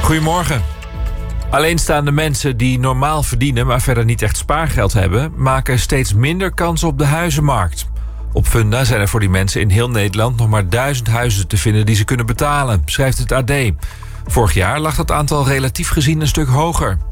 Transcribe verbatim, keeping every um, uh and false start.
Goedemorgen. Alleenstaande mensen die normaal verdienen, maar verder niet echt spaargeld hebben, maken steeds minder kans op de huizenmarkt. Op Funda zijn er voor die mensen in heel Nederland nog maar duizend huizen te vinden die ze kunnen betalen, schrijft het A D. Vorig jaar lag dat aantal relatief gezien een stuk hoger.